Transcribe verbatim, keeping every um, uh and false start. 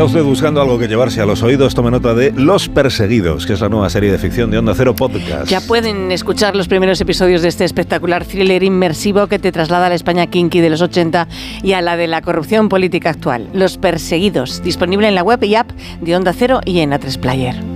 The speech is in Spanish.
¿Está usted buscando algo que llevarse a los oídos? Tome nota de Los Perseguidos, que es la nueva serie de ficción de Onda Cero Podcast. Ya pueden escuchar los primeros episodios de este espectacular thriller inmersivo que te traslada a la España kinky de los ochenta y a la de la corrupción política actual. Los Perseguidos, disponible en la web y app de Onda Cero y en A tres Player.